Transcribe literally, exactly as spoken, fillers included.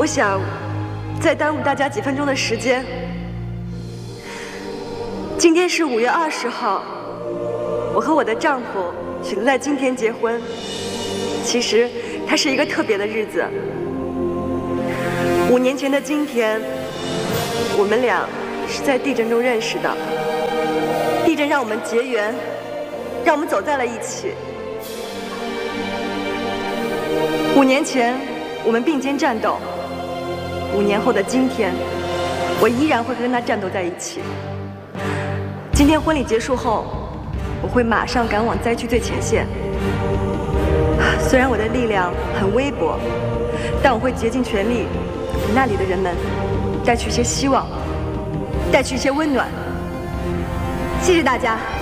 我想再耽误大家几分钟的时间。今天是五月二十号，我和我的丈夫选择在今天结婚。其实它是一个特别的日子。五年前的今天，我们俩是在地震中认识的。地震让我们结缘，让我们走在了一起。五年前，我们并肩战斗。五年后的今天，我依然会跟他战斗在一起。今天婚礼结束后，我会马上赶往灾区最前线。虽然我的力量很微薄，但我会竭尽全力给那里的人们带去一些希望，带去一些温暖。谢谢大家。